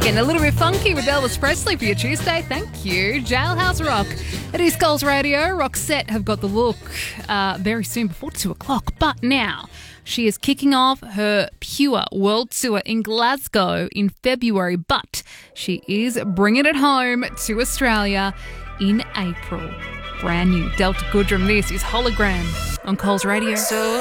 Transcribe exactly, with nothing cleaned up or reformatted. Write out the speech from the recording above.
Getting a little bit funky with Elvis Presley for your Tuesday. Thank you. Jailhouse Rock. It is Coles Radio. Roxette have got the look uh, very soon before two o'clock. But now she is kicking off her Pure World Tour in Glasgow in February. But she is bringing it home to Australia in April. Brand new Delta Goodrem. This is Hologram on Coles Radio. So